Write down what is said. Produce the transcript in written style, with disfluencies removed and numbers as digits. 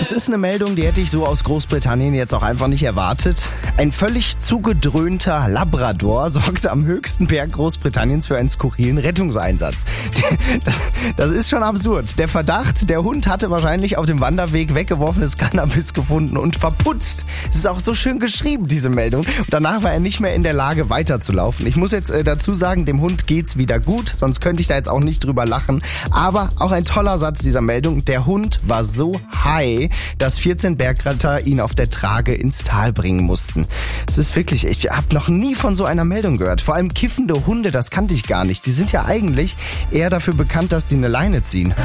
Das ist eine Meldung, die hätte ich so aus Großbritannien jetzt auch einfach nicht erwartet. Ein völlig zugedröhnter Labrador sorgte am höchsten Berg Großbritanniens für einen skurrilen Rettungseinsatz. Das ist schon absurd. Der Verdacht, der Hund hatte wahrscheinlich auf dem Wanderweg weggeworfenes Cannabis gefunden und verputzt. Es ist auch so schön geschrieben, diese Meldung. Und danach war er nicht mehr in der Lage, weiterzulaufen. Ich muss jetzt dazu sagen, dem Hund geht's wieder gut, sonst könnte ich da jetzt auch nicht drüber lachen. Aber auch ein toller Satz dieser Meldung. Der Hund war so high, dass 14 Bergretter ihn auf der Trage ins Tal bringen mussten. Es ist wirklich, ich habe noch nie von so einer Meldung gehört. Vor allem kiffende Hunde, das kannte ich gar nicht. Die sind ja eigentlich eher dafür bekannt, dass die eine Leine ziehen.